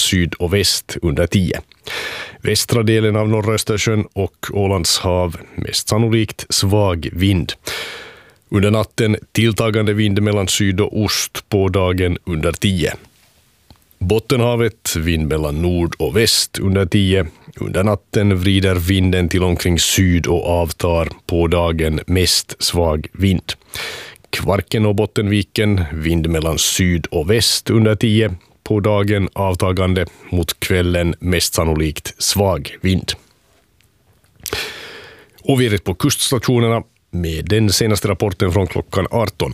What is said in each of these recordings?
syd och väst under 10. Västra delen av norra Östersjön och Ålands hav mest sannolikt svag vind. Under natten tilltagande vind mellan syd och ost, på dagen under 10. Bottenhavet vind mellan nord och väst under 10. Under natten vrider vinden till omkring syd och avtar, på dagen mest svag vind. Kvarken och Bottenviken vind mellan syd och väst under 10. På dagen avtagande, mot kvällen mest sannolikt svag vind. Och vi är på kuststationerna med den senaste rapporten från klockan 18.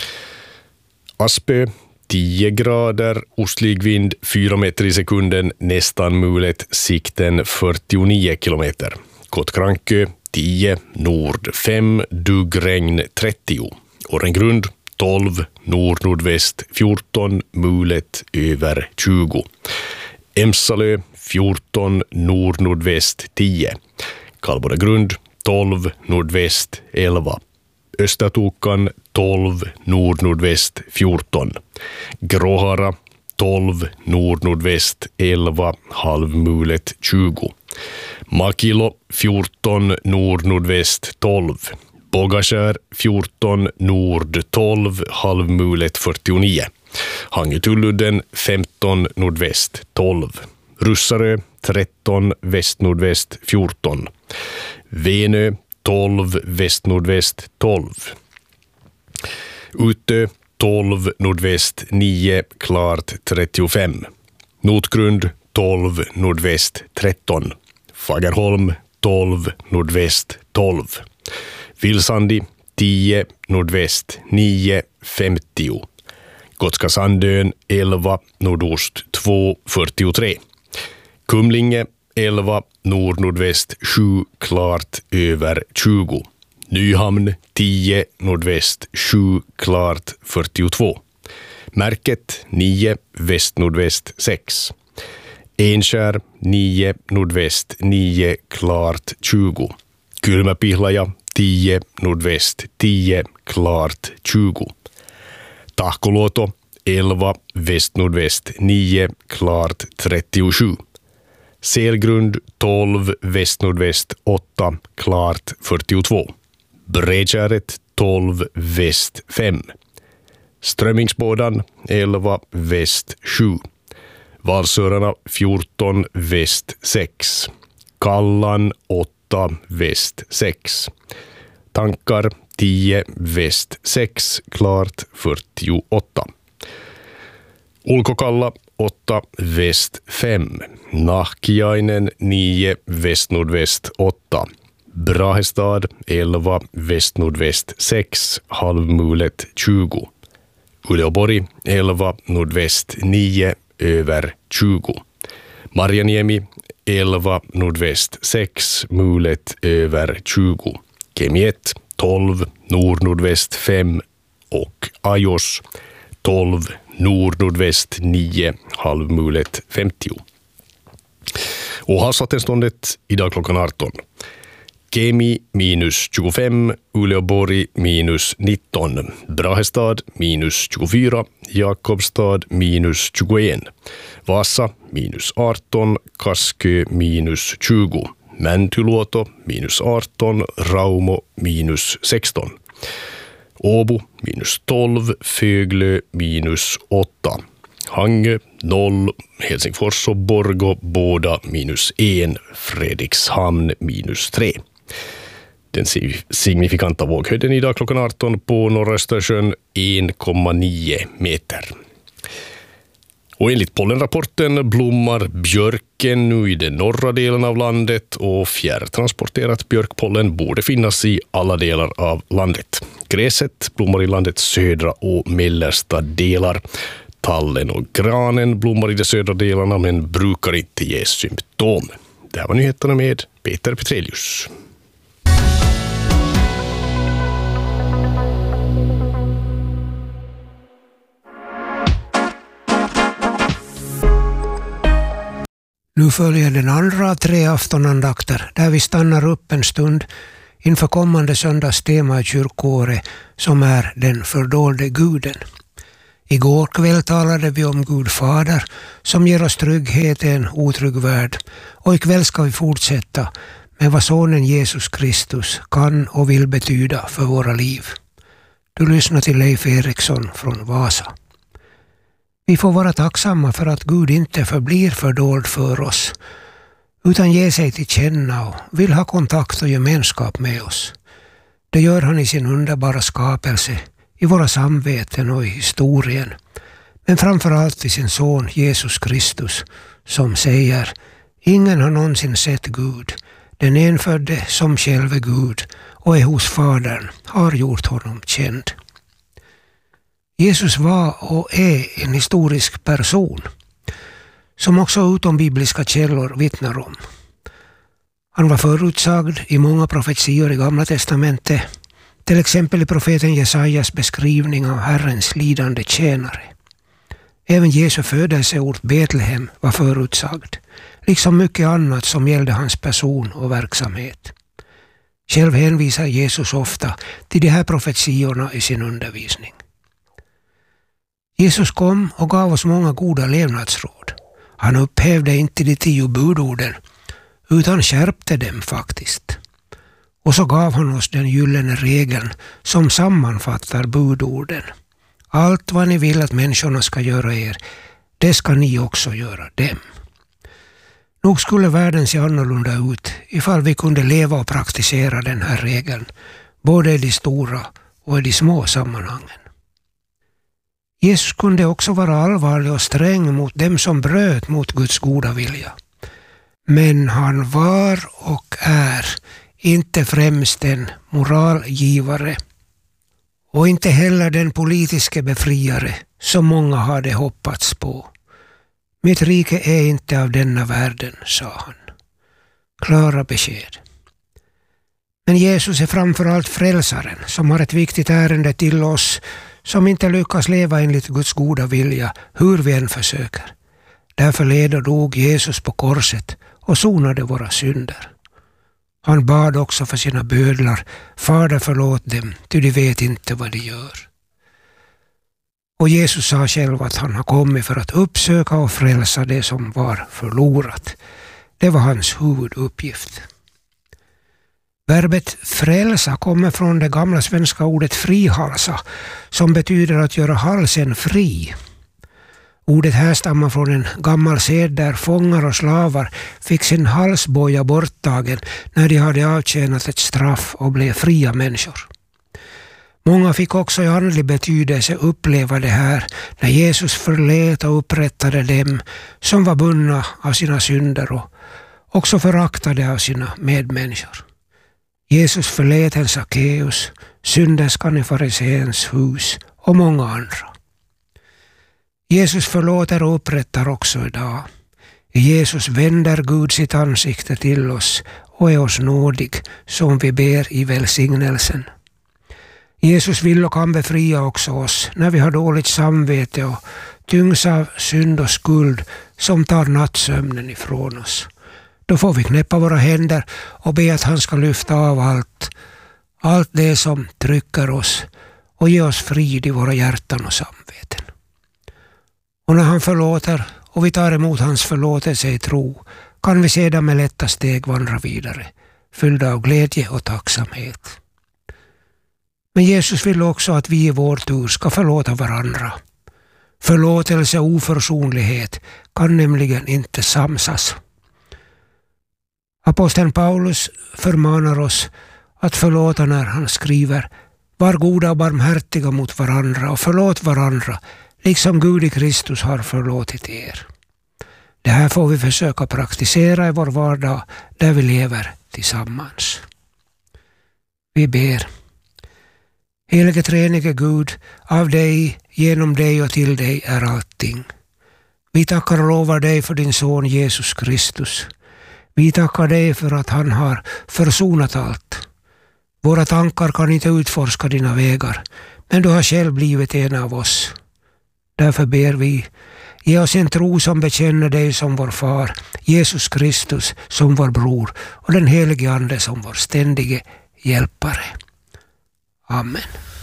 Aspö 10 grader, ostlig vind 4 meter i sekunden, nästan mulet, sikten 49 kilometer. Kottkrankö 10, nord 5, duggregn 30. Årengrund 12, nord-nordväst 14, mulet över 20. Emsalö 14, nord-nordväst 10. Kalbodagrund 12, nordväst 11. Östertokan 12, nord-nordväst 14. Gråhara 12, nord-nordväst 11, halvmulet 20. Makilo 14, nord-nordväst 12. Bogaskär 14, nord 12, halvmulet 49. Hangötulludden 15, nordväst 12. Russarö 13, väst-nordväst 14. Venö 12, väst-nordväst 12. Utö 12, nordväst 9, klart 35. Notgrund 12, nordväst 13. Fagerholm 12, nordväst 12. Vilsandi 10, nordväst 9, 50. Gotska Sandön 11, nordost 2, 43. Kumlinge 11, nord-nordväst 7, klart över 20. Nyhamn 10, nordväst 7, klart 42. Märket 9, väst-nordväst 6. Enskär 9, nordväst 9, klart 20. Kylmäpihlaja 10, nordväst 10, klart 20. Tahkoluoto 11, väst-nordväst 9, klart 37. Selgrund 12, väst-nordväst 8, klart 42. Bredkäret 12, väst 5. Strömmingsbådan 11, väst 7. Valsörarna 14, väst 6. Kallan 8, väst 6. Tankar 10, väst 6, klart 48. Ulkokalla 8, väst 5. Nahkiainen 9, väst-nordväst 8. Brahestad 11, väst-nordväst 6, halvmulet 20. Uleåborg 11, nordväst 9, över 20. Marjaniemi 11, nordväst 6, mulet över 20. Kemiet 12, nord-nordväst 5 och Ajos 12, nord-nordväst 9, halvmulet 50. Och havsvattenståndet idag klockan 18. Kemi minus 25, Uleåborg minus 19, Brahestad minus 24, Jakobstad minus 21, Vasa minus 18, Kaskö minus 20, Mäntyluoto minus 18, Raumo minus 16, Åbo minus 12, Föglö minus 8, Hangö 0, Helsingfors och Borgå båda minus 1, Fredrikshamn minus 3. Den signifikanta våghöjden idag klockan 18 på norra Östersjön 1,9 meter. Och enligt pollenrapporten blommar björken nu i den norra delen av landet och fjärrtransporterat björkpollen borde finnas i alla delar av landet. Gräset blommar i landets södra och mellersta delar. Tallen och granen blommar i de södra delarna men brukar inte ge symptom. Det här var nyheterna med Peter Petrelius. Nu följer den andra av 3 aftonandakter där vi stannar upp en stund inför kommande söndags tema i kyrkoåret som är den fördolde guden. Igår kväll talade vi om Gud Fader som ger oss trygghet i en otrygg värld, och ikväll ska vi fortsätta med vad sonen Jesus Kristus kan och vill betyda för våra liv. Du lyssnar till Leif Eriksson från Vasa. Vi får vara tacksamma för att Gud inte förblir fördold för oss, utan ger sig till känna och vill ha kontakt och gemenskap med oss. Det gör han i sin underbara skapelse, i våra samveten och i historien, men framförallt i sin son Jesus Kristus, som säger: ingen har någonsin sett Gud, den enfödde som själv är Gud och är hos Fadern har gjort honom känd. Jesus var och är en historisk person som också utombibliska källor vittnar om. Han var förutsagd i många profetior i Gamla testamentet, till exempel i profeten Jesajas beskrivning av Herrens lidande tjänare. Även Jesu födelseort Betlehem var förutsagd, liksom mycket annat som gällde hans person och verksamhet. Själv hänvisar Jesus ofta till de här profetiorna i sin undervisning. Jesus kom och gav oss många goda levnadsråd. Han upphävde inte de 10 budorden, utan skärpte dem faktiskt. Och så gav han oss den gyllene regeln som sammanfattar budorden. Allt vad ni vill att människorna ska göra er, det ska ni också göra dem. Nog skulle världen se annorlunda ut ifall vi kunde leva och praktisera den här regeln, både i de stora och i de små sammanhangen. Jesus kunde också vara allvarlig och sträng mot dem som bröt mot Guds goda vilja. Men han var och är inte främst en moralgivare och inte heller den politiska befriare som många hade hoppats på. Mitt rike är inte av denna världen, sa han. Klara besked. Men Jesus är framförallt frälsaren som har ett viktigt ärende till oss som inte lyckas leva enligt Guds goda vilja hur vi än försöker. Därför led och dog Jesus på korset och sonade våra synder. Han bad också för sina bödlar: Fader, förlåt dem, ty de vet inte vad de gör. Och Jesus sa själv att han har kommit för att uppsöka och frälsa det som var förlorat. Det var hans huvuduppgift. Verbet frälsa kommer från det gamla svenska ordet frihalsa, som betyder att göra halsen fri. Ordet härstammar från en gammal sed där fångar och slavar fick sin halsboja borttagen när de hade avtjänat ett straff och blev fria människor. Många fick också i andlig betydelse uppleva det här när Jesus förlät och upprättade dem som var bundna av sina synder och också föraktade av sina medmänniskor. Jesus förlät en Sackeus, synderskan i fariséens hus och många andra. Jesus förlåter och upprättar också idag. I Jesus vänder Gud sitt ansikte till oss och är oss nådig, som vi ber i välsignelsen. Jesus vill och kan befria också oss när vi har dåligt samvete och tyngs av synd och skuld som tar nattsömnen ifrån oss. Då får vi knäppa våra händer och be att han ska lyfta av allt det som trycker oss och ge oss frid i våra hjärtan och samveten. Och när han förlåter och vi tar emot hans förlåtelse i tro, kan vi sedan med lätta steg vandra vidare, fyllda av glädje och tacksamhet. Men Jesus vill också att vi i vår tur ska förlåta varandra. Förlåtelse och oförsonlighet kan nämligen inte samsas. Aposteln Paulus förmanar oss att förlåta när han skriver: var goda och barmhärtiga mot varandra och förlåt varandra, liksom Gud i Kristus har förlåtit er. Det här får vi försöka praktisera i vår vardag där vi lever tillsammans. Vi ber. Helige treenige Gud, av dig, genom dig och till dig är allting. Vi tackar och lovar dig för din son Jesus Kristus. Vi tackar dig för att han har försonat allt. Våra tankar kan inte utforska dina vägar, men du har själv blivit en av oss. Därför ber vi, ge oss en tro som bekänner dig som vår far, Jesus Kristus som vår bror och den helige Ande som vår ständige hjälpare. Amen.